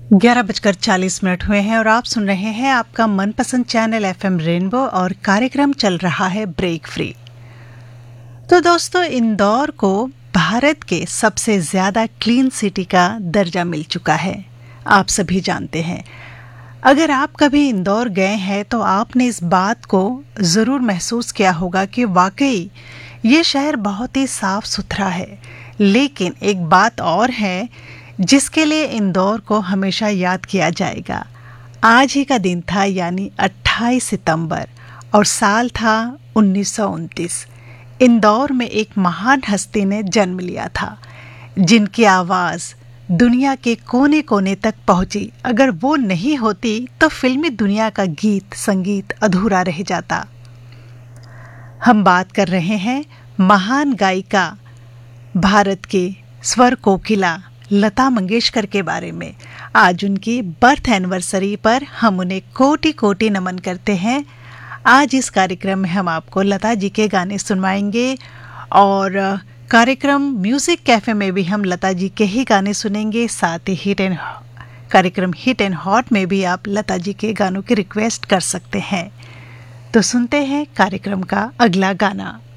11:40 हुए हैं और आप सुन रहे हैं आपका मनपसंद चैनल एफएम रेनबो और कार्यक्रम चल रहा है ब्रेक फ्री। तो दोस्तों, इंदौर को भारत के सबसे ज़्यादा क्लीन सिटी का दर्जा मिल चुका है, आप सभी जानते हैं। अगर आप कभी इंदौर गए हैं तो आपने इस बात को ज़रूर महसूस किया होगा कि वाकई ये शहर बहुत ही साफ सुथरा है। लेकिन एक बात और है जिसके लिए इंदौर को हमेशा याद किया जाएगा। आज ही का दिन था, यानी 28 सितंबर, और साल था 1929। इंदौर में एक महान हस्ती ने जन्म लिया था, जिनकी आवाज़ दुनिया के कोने कोने तक पहुंची। अगर वो नहीं होती तो फिल्मी दुनिया का गीत संगीत अधूरा रह जाता। हम बात कर रहे हैं महान गायिका, भारत के स्वर कोकिला लता मंगेशकर के बारे में। आज उनकी बर्थ एनिवर्सरी पर हम उन्हें कोटि कोटि नमन करते हैं। आज इस कार्यक्रम में हम आपको लता जी के गाने सुनवाएंगे और कार्यक्रम म्यूजिक कैफे में भी हम लता जी के ही गाने सुनेंगे। साथ ही कार्यक्रम हिट एंड हॉट में भी आप लता जी के गानों की रिक्वेस्ट कर सकते हैं। तो सुनते हैं कार्यक्रम का अगला गाना।